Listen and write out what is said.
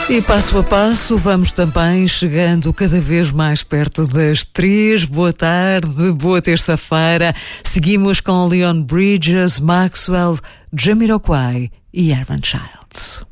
E passo a passo vamos também chegando cada vez mais perto das 3. Boa tarde, boa terça-feira. Seguimos com Leon Bridges, Maxwell, Jamiroquai e Urban Childs.